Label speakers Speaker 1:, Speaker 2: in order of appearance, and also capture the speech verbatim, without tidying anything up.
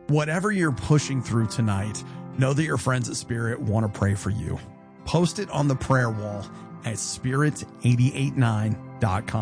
Speaker 1: Whatever you're pushing through tonight, know that your friends at Spirit want to pray for you. Post it on the prayer wall at spirit eight eight nine dot com.